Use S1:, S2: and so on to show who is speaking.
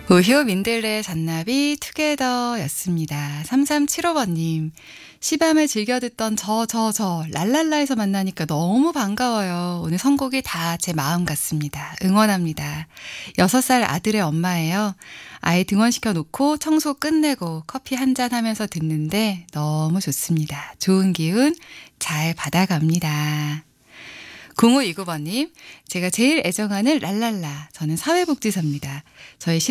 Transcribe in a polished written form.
S1: 우효 민들레 잔나비 투게더였습니다. 3375번님. 시밤을 즐겨 듣던 랄랄라에서 만나니까 너무 반가워요. 오늘 선곡이 다 제 마음 같습니다. 응원합니다. 6살 아들의 엄마예요. 아이 등원시켜 놓고 청소 끝내고 커피 한잔 하면서 듣는데 너무 좋습니다. 좋은 기운 잘 받아갑니다. 0529번님, 제가 제일 애정하는 랄랄라. 저는 사회복지사입니다. 저희